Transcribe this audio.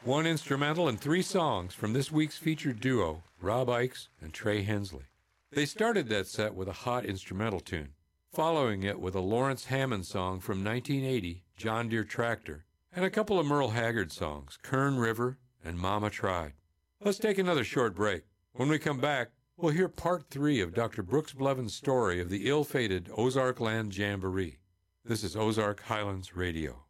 One instrumental and 3 songs from this week's featured duo, Rob Ickes and Trey Hensley. They started that set with a hot instrumental tune, following it with a Lawrence Hammond song from 1980, John Deere Tractor, and a couple of Merle Haggard songs, Kern River and Mama Tried. Let's take another short break. When we come back, we'll hear part 3 of Dr. Brooks Blevins' story of the ill-fated Ozark Land Jamboree. This is Ozark Highlands Radio.